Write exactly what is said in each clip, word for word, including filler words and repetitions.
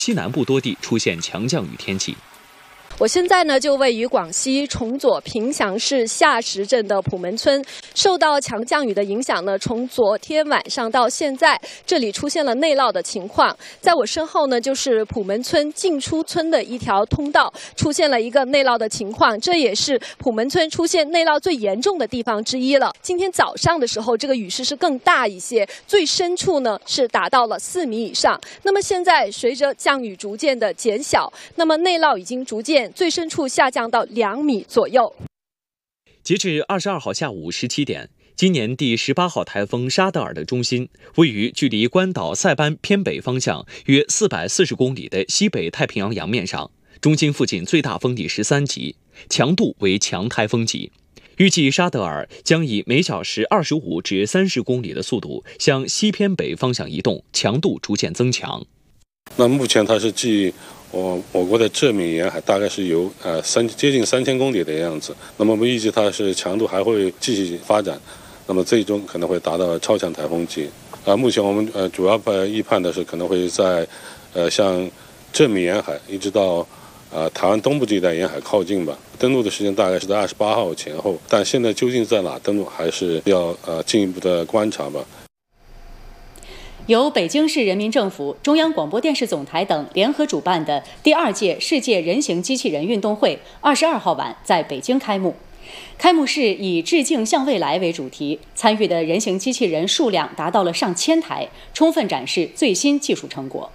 西南部多地出现强降雨天气。 我现在呢就位于广西崇左平祥市下石镇的普门村，受到强降雨的影响呢，从昨天晚上到现在，这里出现了内涝的情况。在我身后呢，就是普门村进出村的一条通道，出现了一个内涝的情况，这也是普门村出现内涝最严重的地方之一了。今天早上的时候，这个雨势是更大一些，最深处呢是达到了四米以上。那么现在随着降雨逐渐的减小，那么内涝已经逐渐最深处下降到两米左右。 截至二十二号下午十七点，今年第十八号台风沙德尔的中心位于距离关岛塞班偏北方向约四百四十公里的西北太平洋洋面上，中心附近最大风力十三级，强度为强台风级。预计沙德尔将以每小时二十五至三十公里的速度向西偏北方向移动，强度逐渐增强。 那目前它是距我我国的浙闽沿海大概是有呃三接近三千公里的样子。那么我们预计它是强度还会继续发展，那么最终可能会达到超强台风级。啊、呃，目前我们呃主要预判的是可能会在呃向浙闽沿海一直到呃台湾东部这一带沿海靠近吧。登陆的时间大概是在二十八号前后，但现在究竟在哪登陆，还是要呃进一步的观察吧。 由北京市人民政府、中央广播电视总台等联合主办的第二届世界人形机器人运动会，二十二号晚在北京开幕。开幕式以"致敬向未来"为主题，参与的人形机器人数量达到了上千台，充分展示最新技术成果。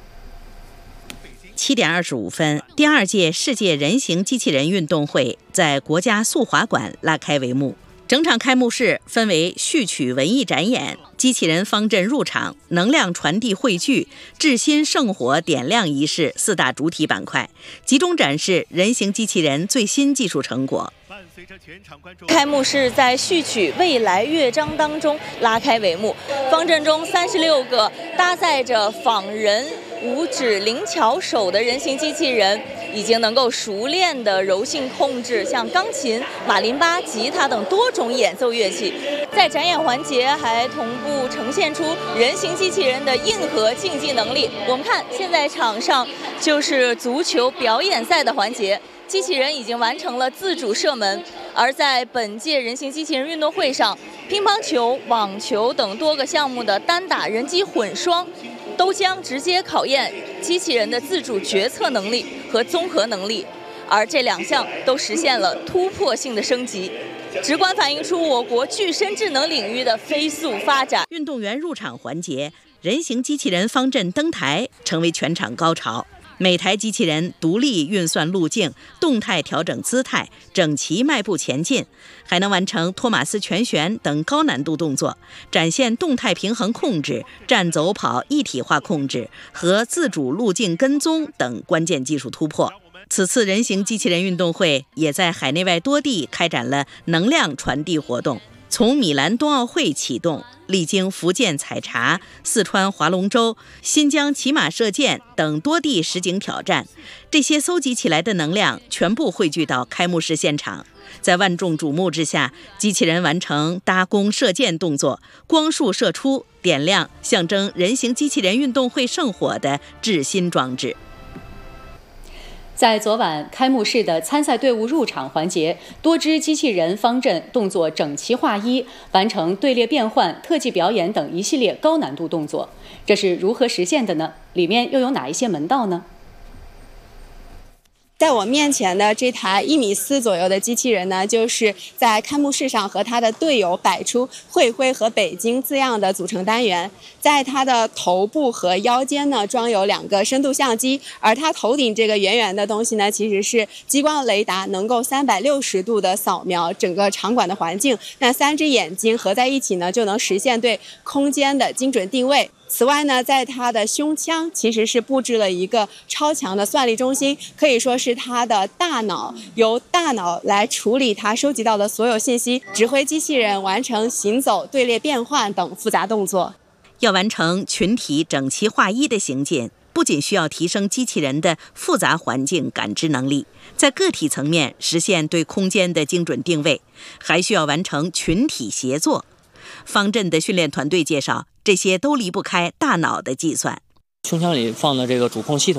七点二十五分，第二届世界人形机器人运动会在国家速滑馆拉开帷幕。整场开幕式分为序曲文艺展演、机器人方阵入场、能量传递汇聚、至心圣火点亮仪式四大主体板块，集中展示人形机器人最新技术成果。 开幕式在序曲未来乐章当中拉开帷幕，方阵中三十六个搭载着仿人五指灵巧手的人形机器人已经能够熟练的柔性控制像钢琴、马林巴、吉他等多种演奏乐器。在展演环节还同步呈现出人形机器人的硬核竞技能力。我们看现在场上就是足球表演赛的环节，机器人已经完成了自主射门。而在本届人形机器人运动会上，乒乓球、网球等多个项目的单打人机混双都将直接考验机器人的自主决策能力和综合能力，而这两项都实现了突破性的升级，直观反映出我国具身智能领域的飞速发展。 运动员入场环节，人形机器人方阵登台成为全场高潮。每台机器人独立运算路径，动态调整姿态，整齐迈步前进，还能完成托马斯全旋等高难度动作，展现动态平衡控制、站走跑一体化控制和自主路径跟踪等关键技术突破。此次人形机器人运动会也在海内外多地开展了能量传递活动。从米兰冬奥会启动，历经福建采茶、四川划龙舟、新疆骑马射箭等多地实景挑战，这些搜集起来的能量全部汇聚到开幕式现场。在万众瞩目之下，机器人完成搭弓射箭动作，光束射出，点亮象征人形机器人运动会圣火的至心装置。 在昨晚开幕式的参赛队伍入场环节，多支机器人方阵动作整齐划一，完成队列变换、特技表演等一系列高难度动作。这是如何实现的呢？里面又有哪一些门道呢？ 在我面前的这台一米四左右的机器人呢，就是在开幕式上和他的队友摆出“会徽”和“北京”字样的组成单元。在它的头部和腰间呢，装有两个深度相机，而它头顶这个圆圆的东西呢，其实是激光雷达，能够三百六十度的扫描整个场馆的环境。那三只眼睛合在一起呢，就能实现对空间的精准定位。此外呢，在它的胸腔其实是布置了一个超强的算力中心，可以说是它的大脑，由大脑来处理它收集到的所有信息，指挥机器人完成行走、队列变换等复杂动作。 要完成群体整齐划一的行进，不仅需要提升机器人的复杂环境感知能力，在个体层面实现对空间的精准定位，还需要完成群体协作。方阵的训练团队介绍，这些都离不开大脑的计算。 胸腔里放的这个主控系统。